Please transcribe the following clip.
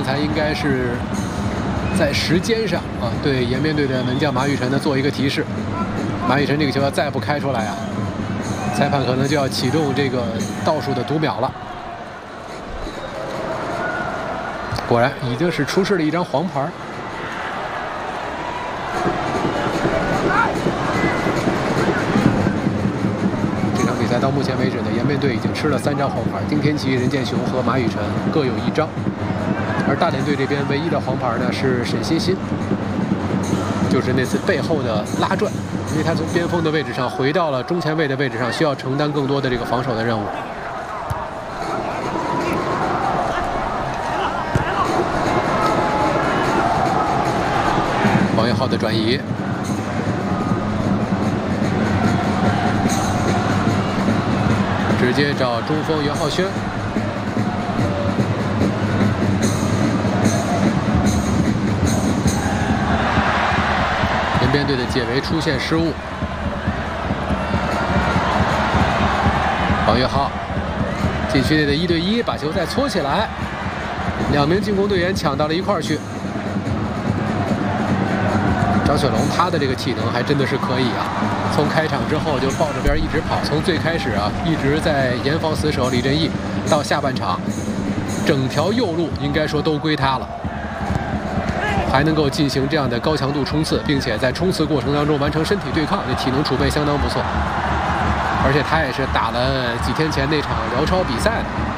刚才应该是在时间上啊，对延边队的门将马雨辰呢做一个提示。马雨辰这个球要再不开出来啊，裁判可能就要启动这个倒数的读秒了。果然已经是出示了一张黄牌。这场比赛到目前为止呢，延边队已经吃了3张黄牌，丁天琪、任建雄和马雨辰各有1张。而大连队这边唯一的黄牌呢是沈欣欣，就是那次背后的拉转，因为他从边锋的位置上回到了中前卫的位置上，需要承担更多的这个防守的任务。王岳浩的转移，直接找中锋袁浩轩。延边队的解围出现失误，王岳浩禁区内的1对1，把球再搓起来，2名进攻队员抢到了一块儿去。张雪龙他的这个体能还真的是可以啊，从开场之后就抱着边一直跑，从最开始啊一直在严防死守李振义，到下半场整条右路应该说都归他了，还能够进行这样的高强度冲刺，并且在冲刺过程当中完成身体对抗，这体能储备相当不错。而且他也是打了几天前那场辽超比赛的。